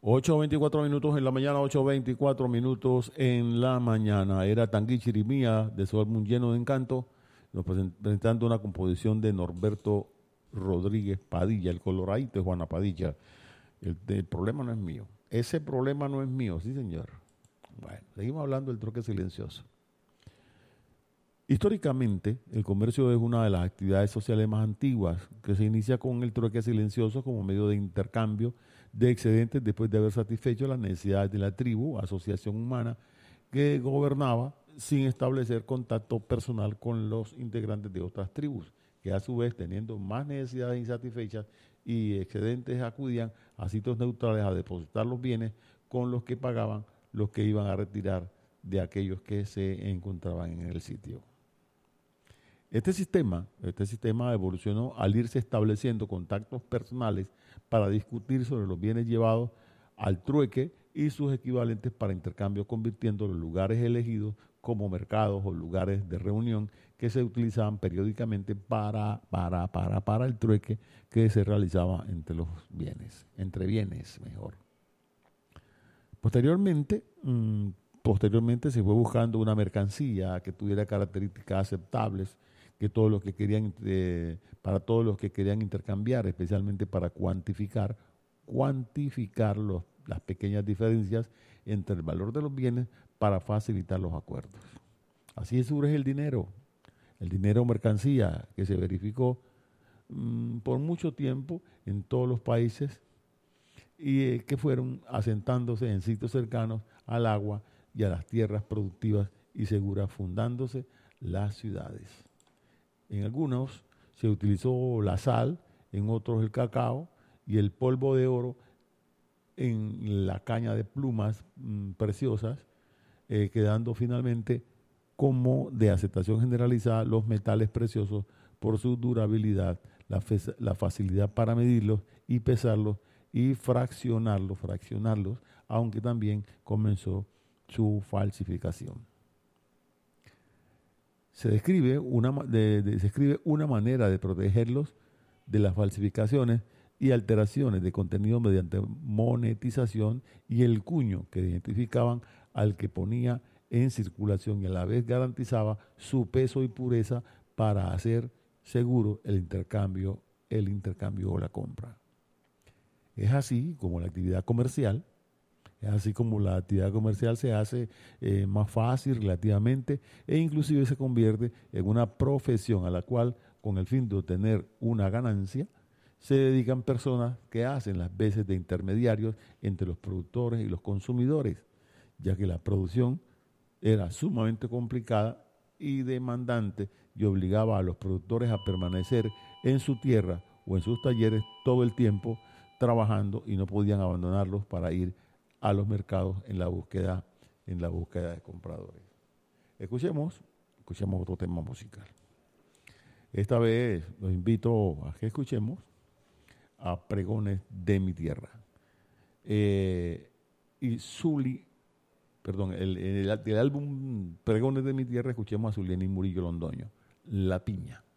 8:24 minutos en la mañana, 8:24 minutos en la mañana. Era Tanguy Chirimía de su álbum Lleno de Encanto, nos presentando una composición de Norberto Rodríguez Padilla, el coloradito de Juana Padilla. El problema no es mío. Ese problema no es mío, sí señor. Bueno, seguimos hablando del troque silencioso. Históricamente, el comercio es una de las actividades sociales más antiguas, que se inicia con el trueque silencioso como medio de intercambio de excedentes después de haber satisfecho las necesidades de la tribu, asociación humana, que gobernaba sin establecer contacto personal con los integrantes de otras tribus, que a su vez, teniendo más necesidades insatisfechas y excedentes, acudían a sitios neutrales a depositar los bienes con los que pagaban los que iban a retirar de aquellos que se encontraban en el sitio. Este sistema evolucionó al irse estableciendo contactos personales para discutir sobre los bienes llevados al trueque y sus equivalentes para intercambio, convirtiendo los lugares elegidos como mercados o lugares de reunión que se utilizaban periódicamente para el trueque que se realizaba entre bienes mejor. Posteriormente se fue buscando una mercancía que tuviera características aceptables para todos los que querían intercambiar, especialmente para cuantificar las pequeñas diferencias entre el valor de los bienes para facilitar los acuerdos. Así surge el dinero mercancía, que se verificó por mucho tiempo en todos los países y que fueron asentándose en sitios cercanos al agua y a las tierras productivas y seguras, fundándose las ciudades. En algunos se utilizó la sal, en otros el cacao y el polvo de oro en la caña de plumas preciosas, quedando finalmente como de aceptación generalizada los metales preciosos por su durabilidad, la facilidad para medirlos y pesarlos y fraccionarlos, aunque también comenzó su falsificación. Se describe una manera de protegerlos de las falsificaciones y alteraciones de contenido mediante monetización y el cuño que identificaban al que ponía en circulación y a la vez garantizaba su peso y pureza para hacer seguro el intercambio o la compra. Es así como la actividad comercial se hace más fácil relativamente e inclusive se convierte en una profesión a la cual, con el fin de obtener una ganancia, se dedican personas que hacen las veces de intermediarios entre los productores y los consumidores, ya que la producción era sumamente complicada y demandante y obligaba a los productores a permanecer en su tierra o en sus talleres todo el tiempo trabajando y no podían abandonarlos para ir a los mercados en la búsqueda de compradores. Escuchemos otro tema musical. Esta vez los invito a que escuchemos a Pregones de mi Tierra. Y Zuli, perdón, el álbum Pregones de mi Tierra, escuchemos a Zuliani Murillo Londoño, La Piña.